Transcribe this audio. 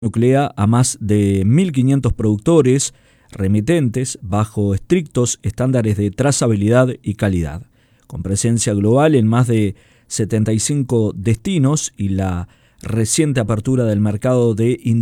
nuclea a más de 1.500 productores remitentes bajo estrictos estándares de trazabilidad y calidad, con presencia global en más de 75 destinos y la reciente apertura del mercado de